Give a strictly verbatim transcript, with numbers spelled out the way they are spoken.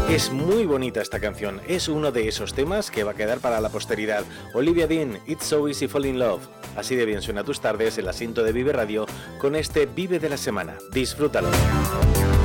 Es muy bonita esta canción, es uno de esos temas que va a quedar para la posteridad. Olivia Dean, It's So Easy Fall in Love. Así de bien suena tus tardes el asiento de Vive Radio con este Vive de la Semana. Disfrútalo.